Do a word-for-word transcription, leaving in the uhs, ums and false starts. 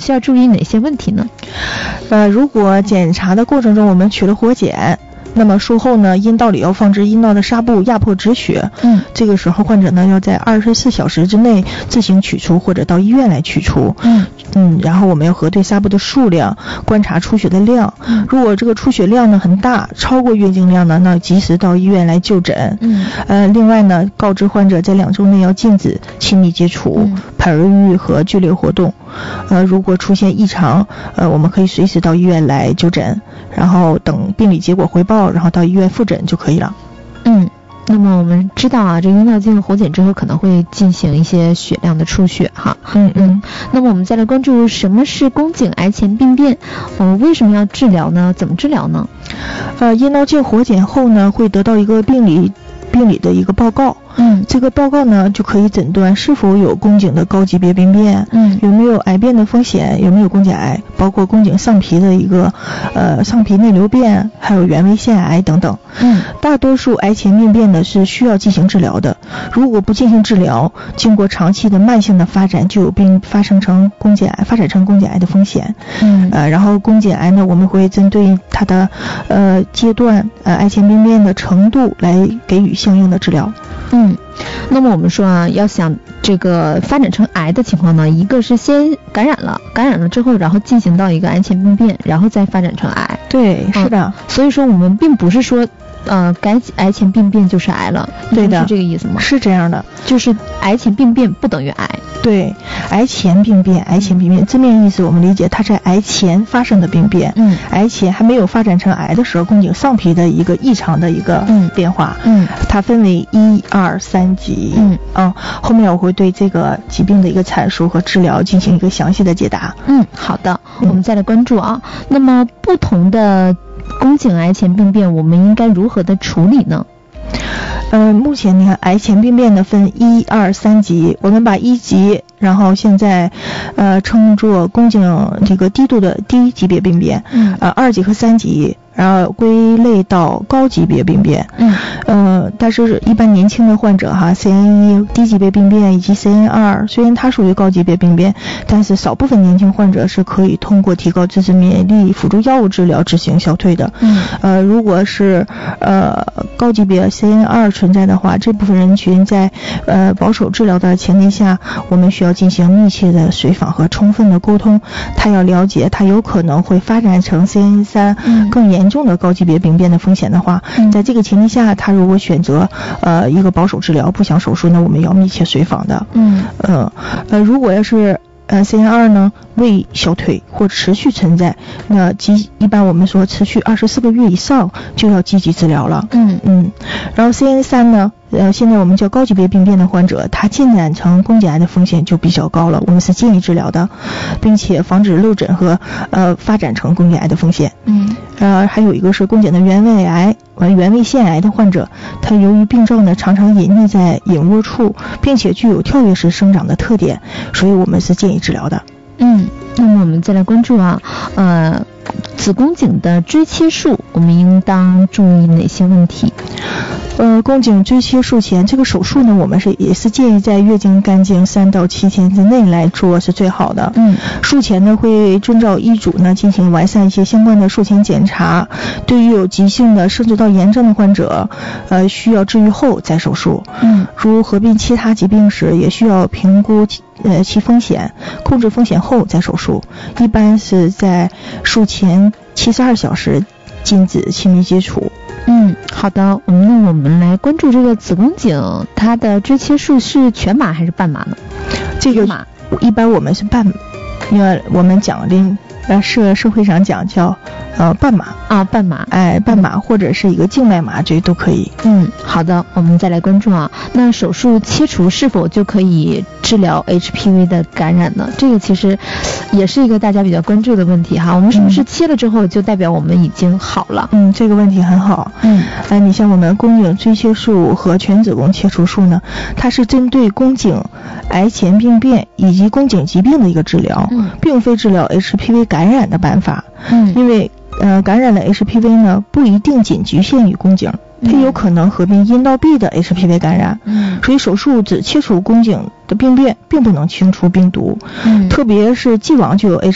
需要注意哪些问题呢？ 呃，如果检查的过程中我们取了活检，那么术后呢，阴道里要放置阴道的纱布压迫止血。 嗯， 这个时候患者呢要在二十四小时之内自行取出，或者到医院来取出。 嗯嗯，然后我们要核对纱布的数量，观察出血的量。 嗯， 如果这个出血量呢很大，超过月经量呢，那及时到医院来就诊。 嗯， 呃，另外呢，告知患者在两周内要禁止亲密接触、 嗯、 排孕和剧烈活动。呃，如果出现异常，呃，我们可以随时到医院来就诊，然后等病理结果回报，然后到医院复诊就可以了。 嗯，那么我们知道啊，这阴道经过活检之后可能会进行一些血量的出血哈。 嗯嗯。 那么我们再来关注什么是宫颈癌前病变，呃，为什么要治疗呢？怎么治疗呢？ 呃，阴道镜活检后呢，会得到一个病理病理的一个报告。 嗯， 这个报告呢就可以诊断是否有宫颈的高级别病变， 嗯， 有没有癌变的风险，有没有宫颈癌，包括宫颈上皮的一个呃上皮内瘤变，还有原位腺癌等等。 嗯， 大多数癌前病变呢是需要进行治疗的，如果不进行治疗，经过长期的慢性的发展，就有并发生成宫颈癌，发展成宫颈癌的风险。 嗯， 呃，然后宫颈癌呢，我们会针对它的呃阶段，呃癌前病变的程度来给予相应的治疗。 嗯，那么我们说啊，要想这个发展成癌的情况呢，一个是先感染了，感染了之后，然后进行到一个癌前病变，然后再发展成癌。 对，是的。 嗯、所以说我们并不是说，呃，癌癌前病变就是癌了， 对的， 是这个意思吗？ 是这样的， 就是癌前病变不等于癌。 对，癌前病变，癌前病变字面意思我们理解它在癌前发生的病变。 嗯， 癌前还没有发展成癌的时候，宫颈上皮的一个异常的一个变化。 嗯， 它分为一二三级。 嗯嗯，后面我会对这个疾病的一个阐述和治疗进行一个详细的解答。 嗯，好的，我们再来关注啊。嗯、那么不同的宫颈癌前病变，我们应该如何的处理呢？ 呃，目前你看癌前病变呢分一二三级，我们把一级，然后现在呃称作宫颈这个低度的低级别病变， 嗯， 呃二级和三级，然后归类到高级别病变。 嗯， 呃，但是一般年轻的患者哈 ，C N 一 低级别病变以及 C N 二，虽然它属于高级别病变，但是少部分年轻患者是可以通过提高自身免疫力、辅助药物治疗执行消退的。 嗯， 呃，如果是呃高级别 C N 二 存在的话，这部分人群在呃保守治疗的前提下，我们需要进行密切的随访和充分的沟通。他要了解他有可能会发展成 C N 三、嗯、更严重的高级别病变的风险的话，嗯、在这个前提下，他如果选择呃一个保守治疗不想手术，那我们要密切随访的。 嗯呃呃，如果要是呃 C N 二 呢未消退或持续存在，那积一般我们说持续二十四个月以上就要积极治疗了。 嗯嗯，然后 C N 三 呢，呃现在我们叫高级别病变的患者，他进展成宫颈癌的风险就比较高了，我们是建议治疗的，并且防止漏诊和呃发展成宫颈癌的风险。 嗯， 呃还有一个是宫颈的原位癌。完原位腺癌的患者，他由于病灶呢常常隐匿在隐窝处，并且具有跳跃式生长的特点，所以我们是建议治疗的。 嗯，那么我们再来关注啊，呃，子宫颈的锥切术，我们应当注意哪些问题？ 呃，宫颈锥切术前这个手术呢，我们是也是建议在月经干净三到七天之内来做是最好的。 嗯， 术前呢会遵照医嘱呢进行完善一些相关的术前检查。对于有急性的甚至到炎症的患者，呃，需要治愈后再手术。 嗯， 如合并其他疾病时，也需要评估其呃其风险，控制风险后再手术。一般是在术前七十二小时禁止亲密接触。 嗯，好的，我们那我们来关注这个子宫颈，它的锥切术是全麻还是半麻呢？ 这个一般我们是半，因为我们讲的呃社社会上讲叫呃半麻啊，半麻， 哎，半麻或者是一个静脉麻醉都可以。 嗯，好的，我们再来关注啊，那手术切除是否就可以治疗 H P V 的感染呢？这个其实也是一个大家比较关注的问题哈。我们是不是切了之后就代表我们已经好了？ 嗯，这个问题很好。 嗯， 哎，你像我们宫颈锥切术和全子宫切除术呢，它是针对宫颈癌前病变以及宫颈疾病的一个治疗， 嗯， 并非治疗 H P V 感染的办法。 嗯， 因为呃感染了 H P V 呢，不一定仅局限于宫颈。它有可能合并阴道壁的 H P V 感染， 嗯， 所以手术只切除宫颈的病变，并不能清除病毒， 嗯， 特别是既往就有